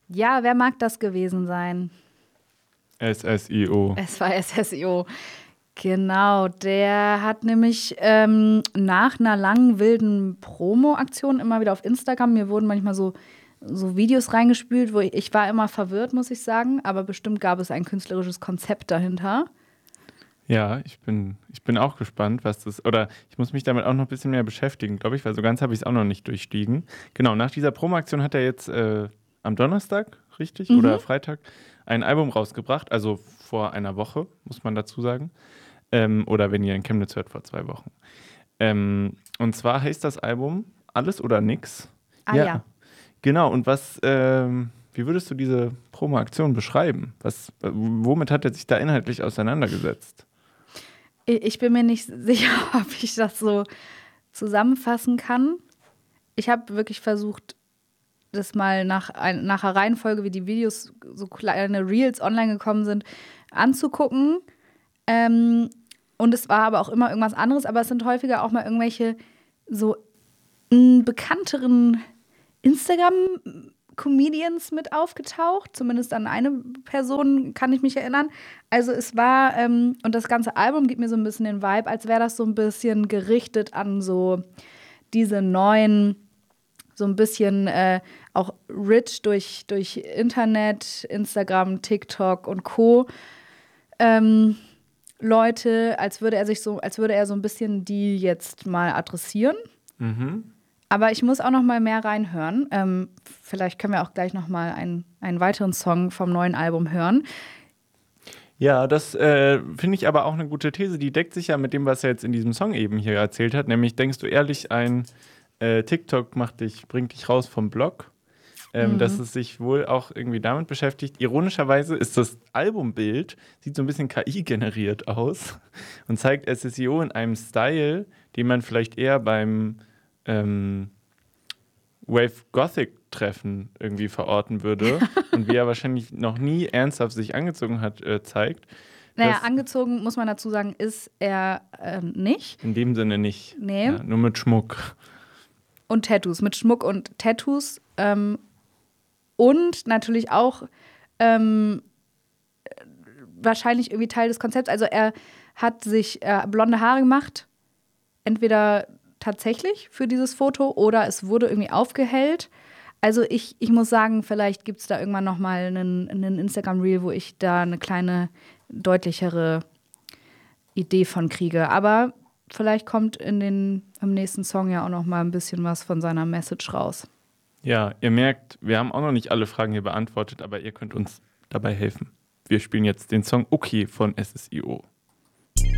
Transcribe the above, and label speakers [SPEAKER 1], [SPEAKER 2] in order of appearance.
[SPEAKER 1] Ja, wer mag das gewesen sein?
[SPEAKER 2] SSIO.
[SPEAKER 1] Es war SSIO. Genau, der hat nämlich nach einer langen, wilden Promo-Aktion immer wieder auf Instagram, mir wurden manchmal so Videos reingespült, wo ich war immer verwirrt, muss ich sagen, aber bestimmt gab es ein künstlerisches Konzept dahinter.
[SPEAKER 2] Ja, ich bin auch gespannt, was das. Oder ich muss mich damit auch noch ein bisschen mehr beschäftigen, glaube ich, weil so ganz habe ich es auch noch nicht durchstiegen. Genau, nach dieser Promo-Aktion hat er jetzt am Donnerstag, richtig?
[SPEAKER 1] Mhm.
[SPEAKER 2] Oder Freitag, ein Album rausgebracht. Also vor einer Woche, muss man dazu sagen. Oder wenn ihr in Chemnitz hört, vor 2 Wochen. Und zwar heißt das Album Alles oder Nix.
[SPEAKER 1] Ah ja.
[SPEAKER 2] Ja, genau. Und wie würdest du diese Promo-Aktion beschreiben? Womit hat er sich da inhaltlich auseinandergesetzt?
[SPEAKER 1] Ich bin mir nicht sicher, ob ich das so zusammenfassen kann. Ich habe wirklich versucht, das mal nach der Reihenfolge, wie die Videos, so kleine Reels online gekommen sind, anzugucken. Und es war aber auch immer irgendwas anderes, aber es sind häufiger auch mal irgendwelche so bekannteren Instagram-Comedians mit aufgetaucht. Zumindest an eine Person kann ich mich erinnern. Also es war, und das ganze Album gibt mir so ein bisschen den Vibe, als wäre das so ein bisschen gerichtet an so diese neuen, so ein bisschen auch rich durch Internet, Instagram, TikTok und Co. Leute, als würde er so ein bisschen die jetzt mal adressieren.
[SPEAKER 2] Mhm.
[SPEAKER 1] Aber ich muss auch noch mal mehr reinhören. Vielleicht können wir auch gleich noch mal einen weiteren Song vom neuen Album hören.
[SPEAKER 2] Ja, das finde ich aber auch eine gute These. Die deckt sich ja mit dem, was er jetzt in diesem Song eben hier erzählt hat. Nämlich, denkst du ehrlich, ein TikTok bringt dich raus vom Blog? Dass es sich wohl auch irgendwie damit beschäftigt. Ironischerweise ist das Albumbild, sieht so ein bisschen KI-generiert aus und zeigt SSIO in einem Style, den man vielleicht eher beim Wave Gothic Treffen irgendwie verorten würde und wie er wahrscheinlich noch nie ernsthaft sich angezogen hat, zeigt.
[SPEAKER 1] Naja,
[SPEAKER 2] Das
[SPEAKER 1] angezogen, muss man dazu sagen, ist er nicht.
[SPEAKER 2] in dem Sinne nicht.
[SPEAKER 1] Nee.
[SPEAKER 2] Ja, nur mit Schmuck.
[SPEAKER 1] Und Tattoos, mit Schmuck und Tattoos. Und natürlich auch wahrscheinlich irgendwie Teil des Konzepts. Also er hat sich blonde Haare gemacht, entweder tatsächlich für dieses Foto oder es wurde irgendwie aufgehellt. Also ich muss sagen, vielleicht gibt es da irgendwann noch mal einen Instagram-Reel, wo ich da eine kleine, deutlichere Idee von kriege. Aber vielleicht kommt im nächsten Song ja auch noch mal ein bisschen was von seiner Message raus.
[SPEAKER 2] Ja, ihr merkt, wir haben auch noch nicht alle Fragen hier beantwortet, aber ihr könnt uns dabei helfen. Wir spielen jetzt den Song Okay von SSIO.